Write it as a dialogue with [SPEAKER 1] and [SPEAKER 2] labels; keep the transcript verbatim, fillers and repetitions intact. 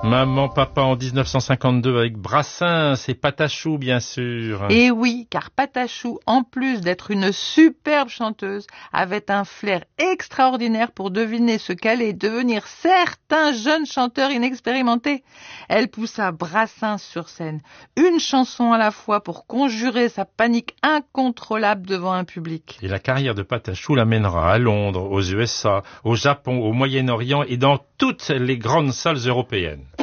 [SPEAKER 1] Maman, papa en dix-neuf cent cinquante-deux avec Brassens et Patachou, bien sûr.
[SPEAKER 2] Et oui, car Patachou, en plus d'être une superbe chanteuse, avait un flair extraordinaire pour deviner ce qu'allaient devenir certains jeunes chanteurs inexpérimentés. Elle poussa Brassens sur scène, une chanson à la fois pour conjurer sa panique incontrôlable devant un public.
[SPEAKER 1] Et la carrière de Patachou l'amènera à Londres, aux U S A, au Japon, au Moyen-Orient et dans toutes les grandes salles européennes.